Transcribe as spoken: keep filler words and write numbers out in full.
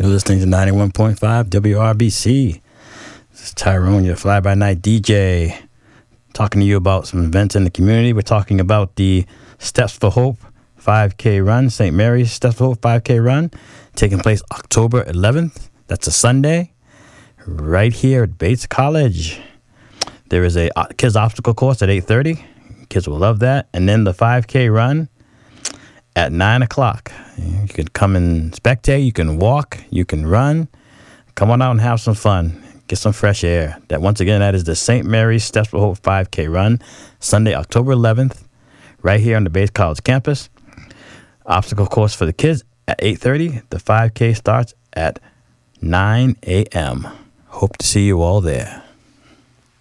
You're listening to ninety-one point five W R B C. This is Tyrone, your fly-by-night D J, talking to you about some events in the community. We're talking about the Steps for Hope five K run, Saint Mary's Steps for Hope five K run, taking place October eleventh. That's a Sunday, right here at Bates College. There is a kids obstacle course at eight thirty. Kids will love that. And then the five K run at nine o'clock. You can come and spectate. You can walk. You can run. Come on out and have some fun. Get some fresh air. That once again, that is the Saint Mary's Steps for Hope five K run, Sunday, October eleventh, right here on the Bates College campus. Obstacle course for the kids at eight thirty. The five K starts at nine a.m. Hope to see you all there.